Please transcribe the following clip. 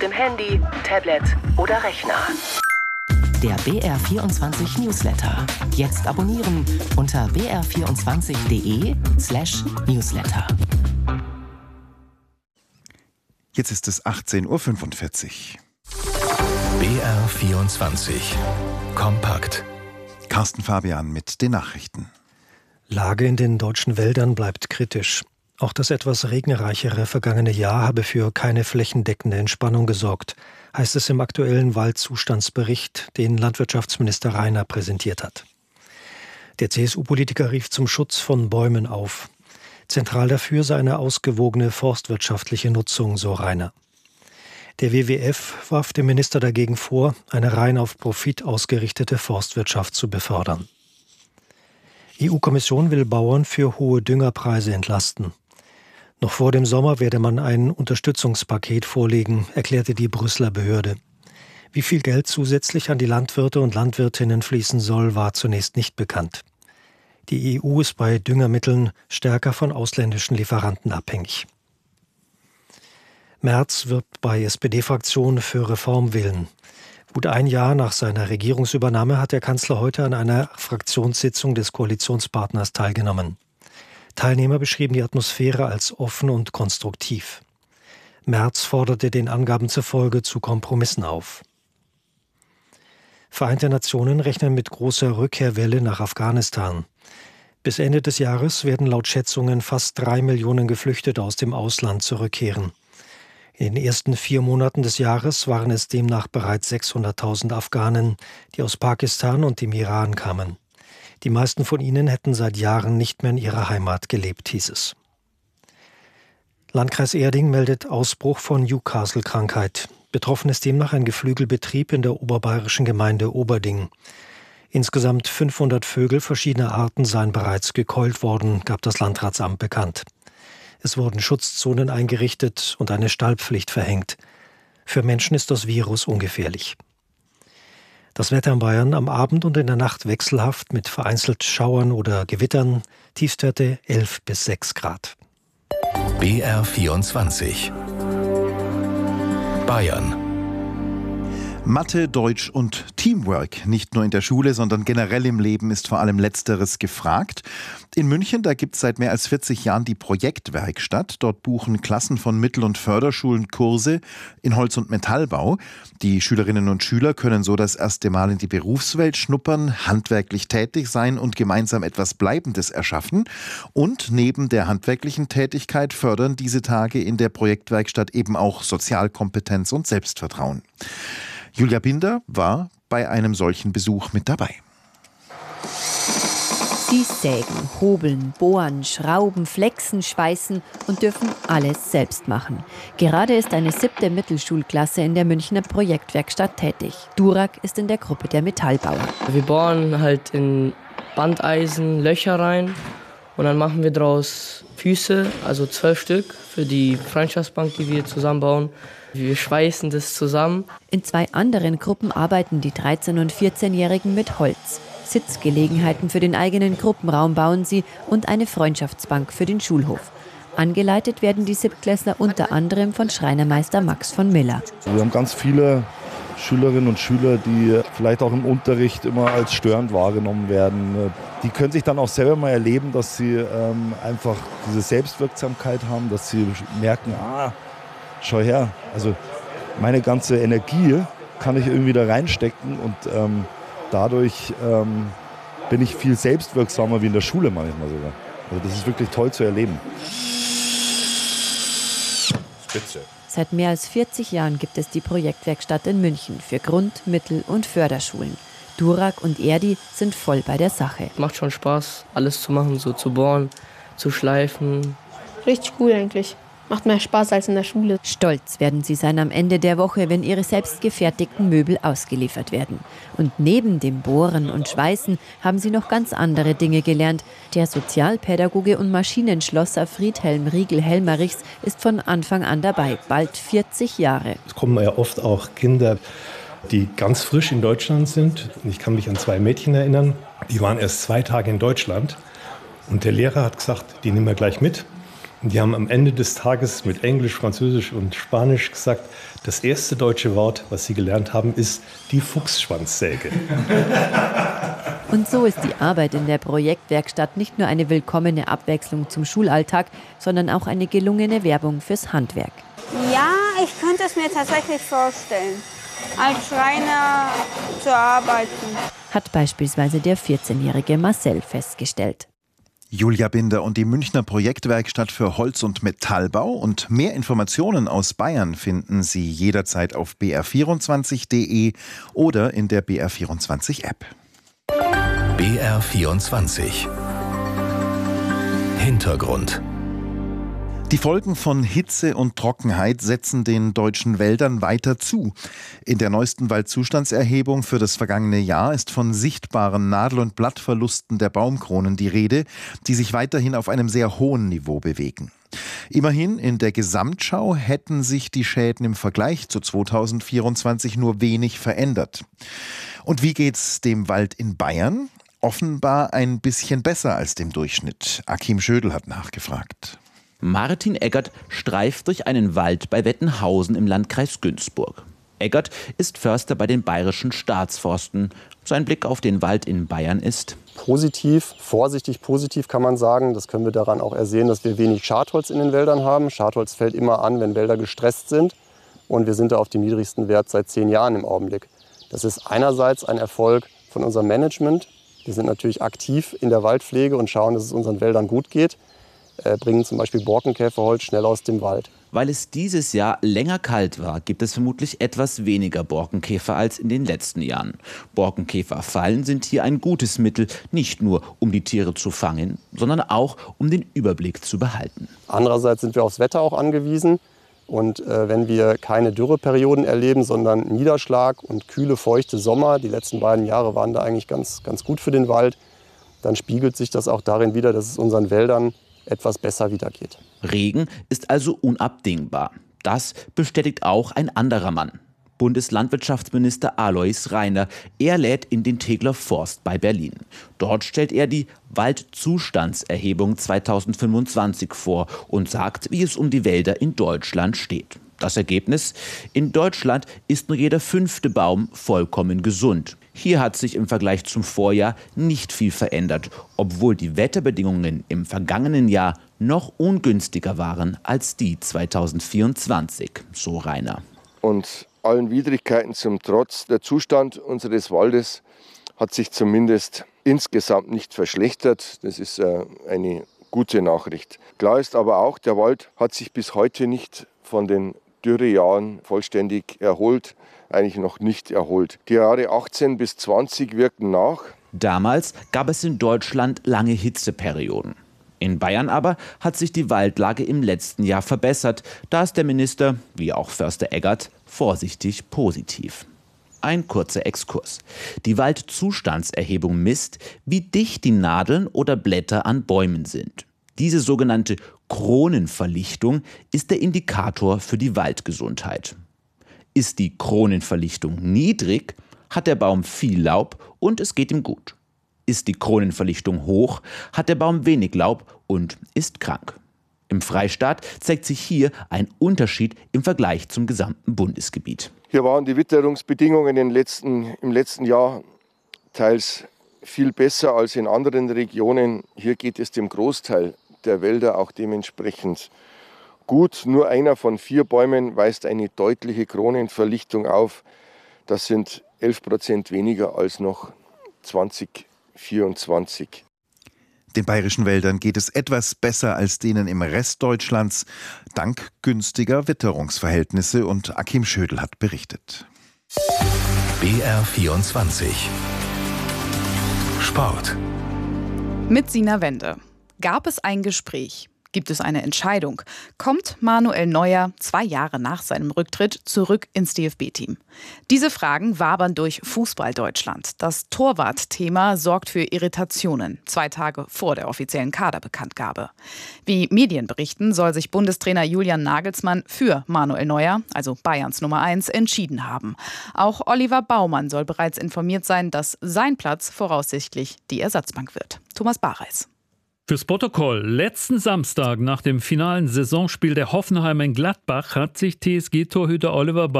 dem Handy, Tablet oder Rechner. Der BR24 Newsletter. Jetzt abonnieren unter br24.de/Newsletter. Jetzt ist es 18:45 Uhr. BR24 Kompakt. Carsten Fabian mit den Nachrichten. Lage in den deutschen Wäldern bleibt kritisch. Auch das etwas regenreichere vergangene Jahr habe für keine flächendeckende Entspannung gesorgt, heißt es im aktuellen Waldzustandsbericht, den Landwirtschaftsminister Rainer präsentiert hat. Der CSU-Politiker rief zum Schutz von Bäumen auf. Zentral dafür sei eine ausgewogene forstwirtschaftliche Nutzung, so Rainer. Der WWF warf dem Minister dagegen vor, eine rein auf Profit ausgerichtete Forstwirtschaft zu befördern. EU-Kommission will Bauern für hohe Düngerpreise entlasten. Noch vor dem Sommer werde man ein Unterstützungspaket vorlegen, erklärte die Brüsseler Behörde. Wie viel Geld zusätzlich an die Landwirte und Landwirtinnen fließen soll, war zunächst nicht bekannt. Die EU ist bei Düngermitteln stärker von ausländischen Lieferanten abhängig. Merz wirbt bei SPD-Fraktion für Reformwillen. Gut ein Jahr nach seiner Regierungsübernahme hat der Kanzler heute an einer Fraktionssitzung des Koalitionspartners teilgenommen. Teilnehmer beschrieben die Atmosphäre als offen und konstruktiv. Merz forderte den Angaben zufolge zu Kompromissen auf. Vereinte Nationen rechnen mit großer Rückkehrwelle nach Afghanistan. Bis Ende des Jahres werden laut Schätzungen fast 3 Millionen Geflüchtete aus dem Ausland zurückkehren. In den ersten 4 Monaten des Jahres waren es demnach bereits 600.000 Afghanen, die aus Pakistan und dem Iran kamen. Die meisten von ihnen hätten seit Jahren nicht mehr in ihrer Heimat gelebt, hieß es. Landkreis Erding meldet Ausbruch von Newcastle-Krankheit. Betroffen ist demnach ein Geflügelbetrieb in der oberbayerischen Gemeinde Oberding. Insgesamt 500 Vögel verschiedener Arten seien bereits gekeult worden, gab das Landratsamt bekannt. Es wurden Schutzzonen eingerichtet und eine Stallpflicht verhängt. Für Menschen ist das Virus ungefährlich. Das Wetter in Bayern am Abend und in der Nacht wechselhaft mit vereinzelt Schauern oder Gewittern. Tiefstwerte 11 bis 6 Grad. BR24 Bayern. Mathe, Deutsch und Teamwork, nicht nur in der Schule, sondern generell im Leben ist vor allem Letzteres gefragt. In München, da gibt es seit mehr als 40 Jahren die Projektwerkstatt. Dort buchen Klassen von Mittel- und Förderschulen Kurse in Holz- und Metallbau. Die Schülerinnen und Schüler können so das erste Mal in die Berufswelt schnuppern, handwerklich tätig sein und gemeinsam etwas Bleibendes erschaffen. Und neben der handwerklichen Tätigkeit fördern diese Tage in der Projektwerkstatt eben auch Sozialkompetenz und Selbstvertrauen. Julia Binder war bei einem solchen Besuch mit dabei. Sie sägen, hobeln, bohren, schrauben, flexen, schweißen und dürfen alles selbst machen. Gerade ist eine 7. Mittelschulklasse in der Münchner Projektwerkstatt tätig. Durak ist in der Gruppe der Metallbauer. Wir bohren halt in Bandeisen Löcher rein und dann machen wir daraus Füße, also 12 Stück für die Freundschaftsbank, die wir zusammenbauen. Wir schweißen das zusammen. In 2 anderen Gruppen arbeiten die 13- und 14-Jährigen mit Holz. Sitzgelegenheiten für den eigenen Gruppenraum bauen sie und eine Freundschaftsbank für den Schulhof. Angeleitet werden die Siebtklässler unter anderem von Schreinermeister Max von Miller. Wir haben ganz viele Schülerinnen und Schüler, die vielleicht auch im Unterricht immer als störend wahrgenommen werden. Die können sich dann auch selber mal erleben, dass sie einfach diese Selbstwirksamkeit haben, dass sie merken, schau her, also meine ganze Energie kann ich irgendwie da reinstecken und dadurch bin ich viel selbstwirksamer wie in der Schule manchmal sogar. Also das ist wirklich toll zu erleben. Spitze. Seit mehr als 40 Jahren gibt es die Projektwerkstatt in München für Grund-, Mittel- und Förderschulen. Durak und Erdi sind voll bei der Sache. Macht schon Spaß, alles zu machen, so zu bohren, zu schleifen. Richtig cool eigentlich. Macht mehr Spaß als in der Schule. Stolz werden sie sein am Ende der Woche, wenn ihre selbst gefertigten Möbel ausgeliefert werden. Und neben dem Bohren und Schweißen haben sie noch ganz andere Dinge gelernt. Der Sozialpädagoge und Maschinenschlosser Friedhelm Riegel-Helmerichs ist von Anfang an dabei, bald 40 Jahre. Es kommen ja oft auch Kinder, die ganz frisch in Deutschland sind. Ich kann mich an 2 Mädchen erinnern, die waren erst 2 Tage in Deutschland. Und der Lehrer hat gesagt, die nehmen wir gleich mit. Die haben am Ende des Tages mit Englisch, Französisch und Spanisch gesagt, das erste deutsche Wort, was sie gelernt haben, ist die Fuchsschwanzsäge. Und so ist die Arbeit in der Projektwerkstatt nicht nur eine willkommene Abwechslung zum Schulalltag, sondern auch eine gelungene Werbung fürs Handwerk. Ja, ich könnte es mir tatsächlich vorstellen, als Schreiner zu arbeiten. Hat beispielsweise der 14-jährige Marcel festgestellt. Julia Binder und die Münchner Projektwerkstatt für Holz- und Metallbau. Und mehr Informationen aus Bayern finden Sie jederzeit auf br24.de oder in der BR24-App. BR24 Hintergrund. Die Folgen von Hitze und Trockenheit setzen den deutschen Wäldern weiter zu. In der neuesten Waldzustandserhebung für das vergangene Jahr ist von sichtbaren Nadel- und Blattverlusten der Baumkronen die Rede, die sich weiterhin auf einem sehr hohen Niveau bewegen. Immerhin, in der Gesamtschau hätten sich die Schäden im Vergleich zu 2024 nur wenig verändert. Und wie geht's dem Wald in Bayern? Offenbar ein bisschen besser als dem Durchschnitt. Achim Schödel hat nachgefragt. Martin Eggert streift durch einen Wald bei Wettenhausen im Landkreis Günzburg. Eggert ist Förster bei den Bayerischen Staatsforsten. Sein Blick auf den Wald in Bayern ist positiv, vorsichtig positiv kann man sagen. Das können wir daran auch ersehen, dass wir wenig Schadholz in den Wäldern haben. Schadholz fällt immer an, wenn Wälder gestresst sind. Und wir sind da auf dem niedrigsten Wert seit 10 Jahren im Augenblick. Das ist einerseits ein Erfolg von unserem Management. Wir sind natürlich aktiv in der Waldpflege und schauen, dass es unseren Wäldern gut geht. Bringen zum Beispiel Borkenkäferholz schnell aus dem Wald. Weil es dieses Jahr länger kalt war, gibt es vermutlich etwas weniger Borkenkäfer als in den letzten Jahren. Borkenkäferfallen sind hier ein gutes Mittel, nicht nur um die Tiere zu fangen, sondern auch um den Überblick zu behalten. Andererseits sind wir aufs Wetter auch angewiesen. Und wenn wir keine Dürreperioden erleben, sondern Niederschlag und kühle, feuchte Sommer, die letzten beiden Jahre waren da eigentlich ganz gut für den Wald, dann spiegelt sich das auch darin wider, dass es unseren Wäldern etwas besser wieder geht. Regen ist also unabdingbar. Das bestätigt auch ein anderer Mann. Bundeslandwirtschaftsminister Alois Rainer. Er lädt in den Tegler Forst bei Berlin. Dort stellt er die Waldzustandserhebung 2025 vor und sagt, wie es um die Wälder in Deutschland steht. Das Ergebnis? In Deutschland ist nur jeder 5. Baum vollkommen gesund. Hier hat sich im Vergleich zum Vorjahr nicht viel verändert, obwohl die Wetterbedingungen im vergangenen Jahr noch ungünstiger waren als die 2024, so Rainer. Und allen Widrigkeiten zum Trotz, der Zustand unseres Waldes hat sich zumindest insgesamt nicht verschlechtert. Das ist eine gute Nachricht. Klar ist aber auch, der Wald hat sich bis heute nicht von den Dürrejahren vollständig erholt, eigentlich noch nicht erholt. Die Jahre 18 bis 20 wirken nach. Damals gab es in Deutschland lange Hitzeperioden. In Bayern aber hat sich die Waldlage im letzten Jahr verbessert. Da ist der Minister, wie auch Förster Eggert, vorsichtig positiv. Ein kurzer Exkurs. Die Waldzustandserhebung misst, wie dicht die Nadeln oder Blätter an Bäumen sind. Diese sogenannte Kronenverlichtung ist der Indikator für die Waldgesundheit. Ist die Kronenverlichtung niedrig, hat der Baum viel Laub und es geht ihm gut. Ist die Kronenverlichtung hoch, hat der Baum wenig Laub und ist krank. Im Freistaat zeigt sich hier ein Unterschied im Vergleich zum gesamten Bundesgebiet. Hier waren die Witterungsbedingungen im letzten Jahr teils viel besser als in anderen Regionen. Hier geht es dem Großteil der Wälder auch dementsprechend gut. Nur einer von 4 Bäumen weist eine deutliche Kronenverlichtung auf. Das sind 11% weniger als noch 2024. Den bayerischen Wäldern geht es etwas besser als denen im Rest Deutschlands, dank günstiger Witterungsverhältnisse, und Achim Schödel hat berichtet. BR24 Sport. Mit Sina Wende. Gab es ein Gespräch? Gibt es eine Entscheidung? Kommt Manuel Neuer 2 Jahre nach seinem Rücktritt zurück ins DFB-Team? Diese Fragen wabern durch Fußball-Deutschland. Das Torwartthema sorgt für Irritationen 2 Tage vor der offiziellen Kaderbekanntgabe. Wie Medien berichten, soll sich Bundestrainer Julian Nagelsmann für Manuel Neuer, also Bayerns Nummer 1, entschieden haben. Auch Oliver Baumann soll bereits informiert sein, dass sein Platz voraussichtlich die Ersatzbank wird. Thomas Bareis. Fürs Protokoll: Letzten Samstag nach dem finalen Saisonspiel der Hoffenheimer in Gladbach hat sich TSG-Torhüter Oliver